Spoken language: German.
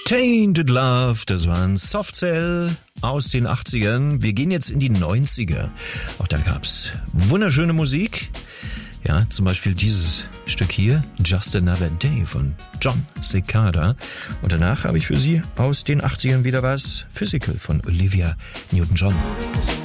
Tainted Love, das war ein Soft Cell aus den 80ern. Wir gehen jetzt in die 90er. Auch da gab's wunderschöne Musik. Ja, zum Beispiel dieses Stück hier, Just Another Day von John Cicada. Und danach habe ich für Sie aus den 80ern wieder was, Physical von Olivia Newton-John.